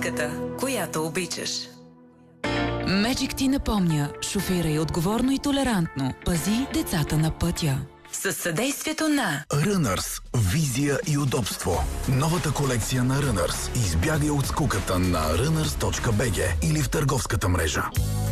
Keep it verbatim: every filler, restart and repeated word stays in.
марката, която обичаш. Magic ти напомня, шофирай отговорно и толерантно. Пази децата на пътя. Със съдействието на Runners. Визия и удобство. Новата колекция на Runners. Избягай от скуката на runners точка би джи или в търговската мрежа.